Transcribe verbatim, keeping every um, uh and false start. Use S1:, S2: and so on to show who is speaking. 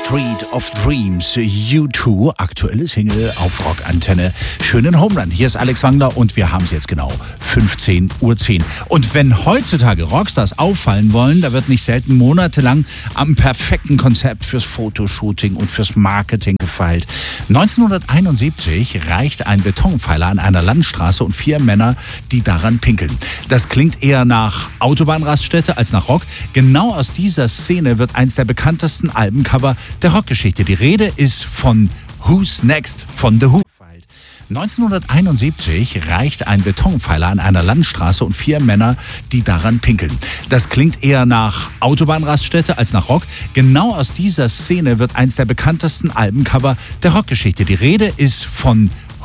S1: Street of Dreams, U zwei, aktuelle Single auf Rockantenne. Schönen Homerun. Hier ist Alex Wangler und wir haben es jetzt genau fünfzehn Uhr zehn. Und wenn heutzutage Rockstars auffallen wollen, da wird nicht selten monatelang am perfekten Konzept fürs Fotoshooting und fürs Marketing gefeilt. neunzehnhunderteinundsiebzig reicht ein Betonpfeiler an einer Landstraße und vier Männer, die daran pinkeln. Das klingt eher nach Autobahnraststätte als nach Rock. Genau aus dieser Szene wird eins der bekanntesten Albencover der Rockgeschichte. Die Rede ist von Who's Next von The Who. neunzehnhunderteinundsiebzig reicht ein Betonpfeiler an einer Landstraße und vier Männer, die daran pinkeln. Das klingt eher nach Autobahnraststätte als nach Rock. Genau aus dieser Szene wird eins der bekanntesten Albencover der Rockgeschichte. Die Rede ist von